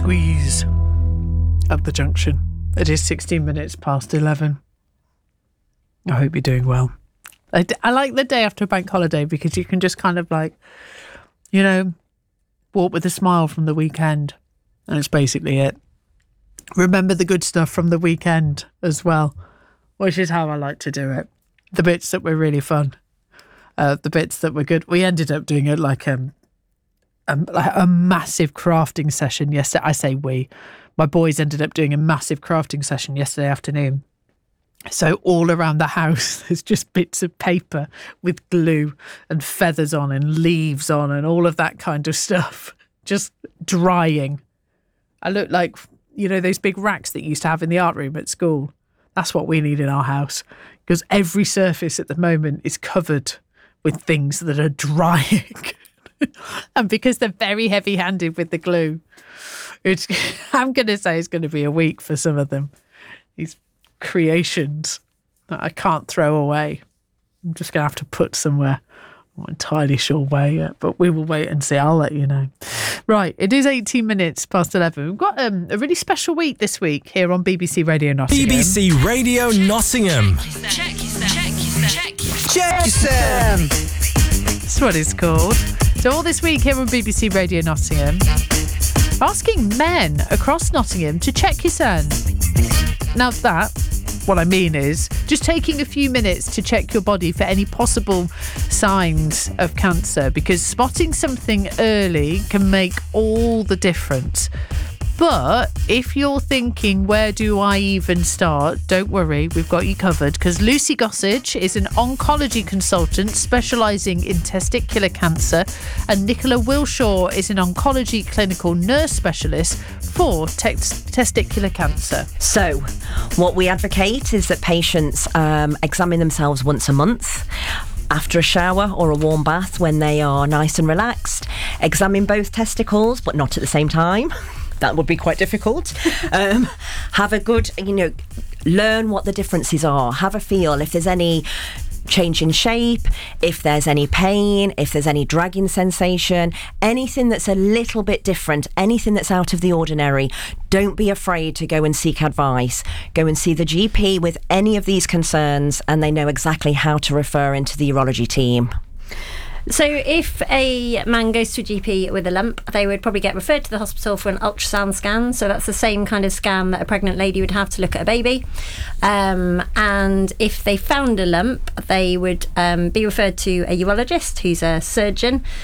squeeze up the junction. It is 16 minutes past 11. I hope you're doing well. I like the day after a bank holiday because you can just kind of like, you know, walk with a smile from the weekend. And it's basically it. Remember the good stuff from the weekend as well, which is how I like to do it. The bits that were really fun. The bits that were good. We ended up doing it like a massive crafting session yesterday. I say we. My boys ended up doing a massive crafting session yesterday afternoon. So all around the house, there's just bits of paper with glue and feathers on and leaves on and all of that kind of stuff. Just drying. I look like, you know, those big racks that you used to have in the art room at school. That's what we need in our house. Because every surface at the moment is covered with things that are drying. And because they're very heavy-handed with the glue, I'm going to say it's going to be a week for some of them. These creations that I can't throw away. I'm just going to have to put somewhere. I'm not entirely sure where yet, but we will wait and see. I'll let you know. Right, it is 18 minutes past 11. We've got a really special week this week here on BBC Radio Nottingham. BBC Radio Nottingham. Check yourself. That's what it's called. So all this week here on BBC Radio Nottingham, asking men across Nottingham to check your son. Now that, what I mean is, just taking a few minutes to check your body for any possible signs of cancer, because spotting something early can make all the difference. But if you're thinking, where do I even start? Don't worry, we've got you covered, because Lucy Gossage is an oncology consultant specialising in testicular cancer, and Nicola Wilshaw is an oncology clinical nurse specialist for testicular cancer. So, what we advocate is that patients examine themselves once a month. After a shower or a warm bath when they are nice and relaxed. Examine both testicles, but not at the same time. That would be quite difficult. Have a good, learn what the differences are. Have a feel if there's any change in shape, if there's any pain, if there's any dragging sensation, anything that's a little bit different, anything that's out of the ordinary. Don't be afraid to go and seek advice. Go and see the GP with any of these concerns, and they know exactly how to refer into the urology team. So if a man goes to a GP with a lump, they would probably get referred to the hospital for an ultrasound scan. So that's the same kind of scan that a pregnant lady would have to look at a baby. And if they found a lump, they would be referred to a urologist who's a surgeon.